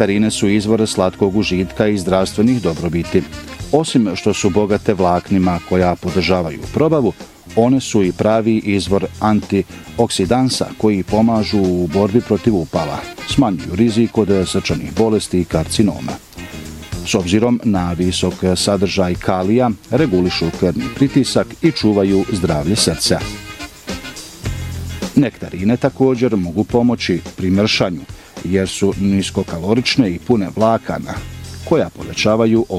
Nektarine su izvor slatkog užitka i zdravstvenih dobrobiti. Osim što su bogate vlaknima koja podržavaju probavu, one su i pravi izvor antioksidansa koji pomažu u borbi protiv upala, smanjuju rizik od srčanih bolesti i karcinoma. S obzirom na visok sadržaj kalija, regulišu krvni pritisak i čuvaju zdravlje srca. Nektarine također mogu pomoći pri mršanju, jer su niskokalorične i pune vlakana, koja povećavaju